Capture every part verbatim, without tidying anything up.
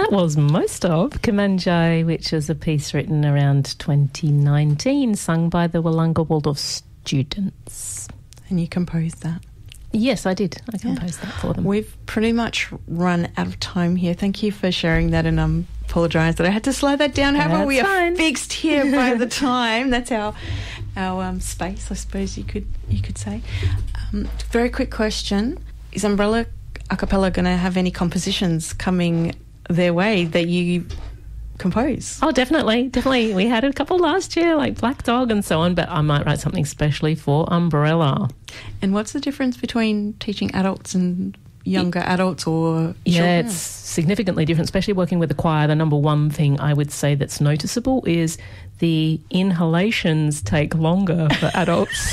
That was most of Kamanjai, which was a piece written around twenty nineteen, sung by the Willunga Waldorf students. And you composed that? Yes, I did. I composed yeah. that for them. We've pretty much run out of time here. Thank you for sharing that, and I um, apologise that I had to slow that down. However, we fine. are fixed here by the time. That's our our um, space, I suppose you could you could say. Um, very quick question: is Umbrella Acapella going to have any compositions coming their way that you compose? Oh, definitely, definitely. We had a couple last year, like Black Dog and so on, but I might write something specially for Umbrella. And what's the difference between teaching adults and younger adults or yeah children? It's significantly different, especially working with the choir. The number one thing I would say that's noticeable is the inhalations take longer for adults.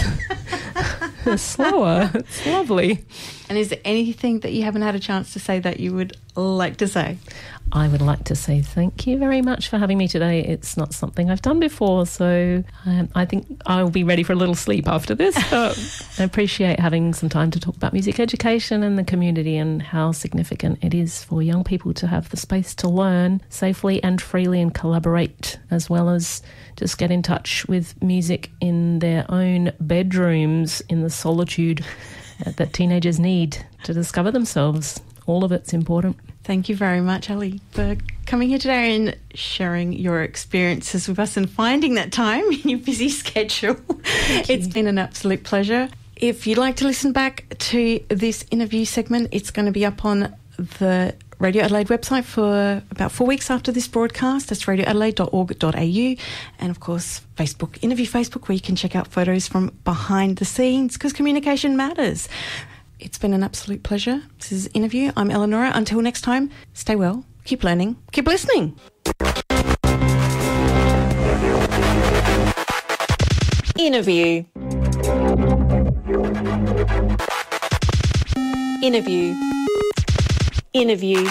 They're slower. It's lovely. And is there anything that you haven't had a chance to say that you would like to say? I would like to say thank you very much for having me today. It's not something I've done before, so um, I think I'll be ready for a little sleep after this. But I appreciate having some time to talk about music education and the community and how significant it is for young people to have the space to learn safely and freely and collaborate, as well as just get in touch with music in their own bedrooms in the solitude that teenagers need to discover themselves. All of it's important. Thank you very much, Ali, for coming here today and sharing your experiences with us and finding that time in your busy schedule. It's been an absolute pleasure. If you'd like to listen back to this interview segment, it's going to be up on the Radio Adelaide website for about four weeks after this broadcast. That's radio adelaide dot org dot a u, and of course Facebook, Interview Facebook, where you can check out photos from behind the scenes, because communication matters. It's been an absolute pleasure. This is Interview. I'm Eleonora. Until next time, stay well, keep learning, keep listening. Interview. Interview. Interview.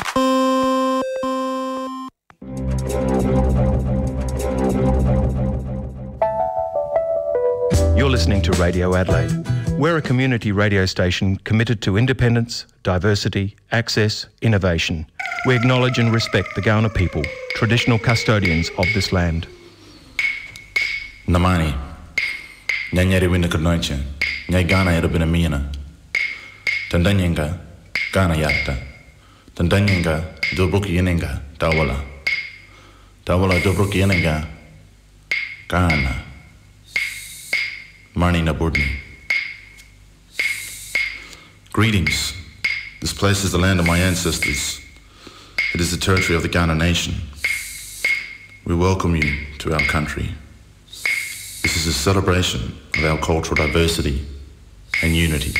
You're listening to Radio Adelaide. We're a community radio station committed to independence, diversity, access, innovation. We acknowledge and respect the Kaurna people, traditional custodians of this land. Namani, nyanyari wina kurnoiche, nyai Ghana yarabina mina. Tandanyenga, Ghana yatta. Tandanyenga, dobruki yenenga, tawala. Tawala dobruki yenenga, Ghana. Marni Naburdni. Greetings. This place is the land of my ancestors. It is the territory of the Kaurna nation. We welcome you to our country. This is a celebration of our cultural diversity and unity.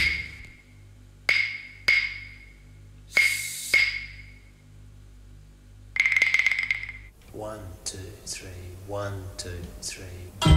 One, two, three, one, two, three.